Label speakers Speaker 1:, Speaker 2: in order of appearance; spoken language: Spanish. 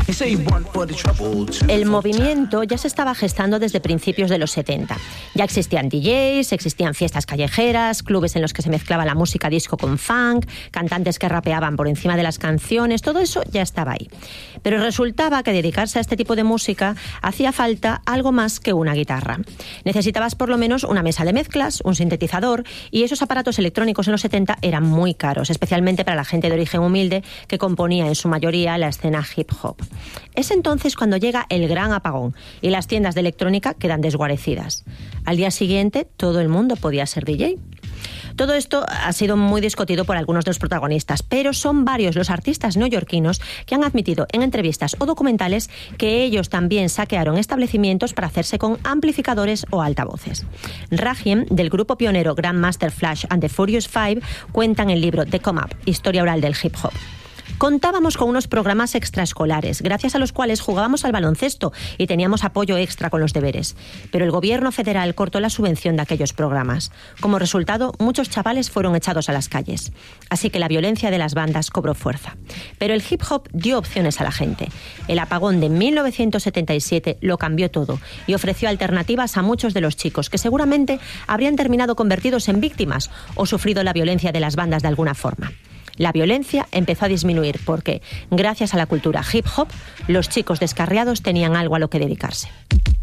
Speaker 1: El movimiento ya se estaba gestando desde principios de los 70. Ya existían DJs, existían fiestas callejeras, clubes en los que se mezclaba la música disco con funk, cantantes que rapeaban por encima de las canciones, todo eso ya estaba ahí. Pero resultaba que dedicarse a este tipo de música hacía falta algo más que una guitarra. Necesitabas por lo menos una mesa de mezclas, un sintetizador, y esos aparatos electrónicos en los 70 eran muy caros, especialmente para la gente de origen humilde que componía en su mayoría la escena hip hop. Es entonces cuando llega el gran apagón y las tiendas de electrónica quedan desguarecidas. Al día siguiente todo el mundo podía ser DJ. Todo esto ha sido muy discutido por algunos de los protagonistas, pero son varios los artistas neoyorquinos que han admitido en entrevistas o documentales que ellos también saquearon establecimientos para hacerse con amplificadores o altavoces. Raheem, del grupo pionero Grandmaster Flash and the Furious Five, cuenta en el libro The Come Up, Historia oral del hip hop. Contábamos con unos programas extraescolares, gracias a los cuales jugábamos al baloncesto y teníamos apoyo extra con los deberes. Pero el gobierno federal cortó la subvención de aquellos programas. Como resultado, muchos chavales fueron echados a las calles. Así que la violencia de las bandas cobró fuerza. Pero el hip hop dio opciones a la gente. El apagón de 1977 lo cambió todo y ofreció alternativas a muchos de los chicos que seguramente habrían terminado convertidos en víctimas o sufrido la violencia de las bandas de alguna forma. La violencia empezó a disminuir porque, gracias a la cultura hip hop, los chicos descarriados tenían algo a lo que dedicarse.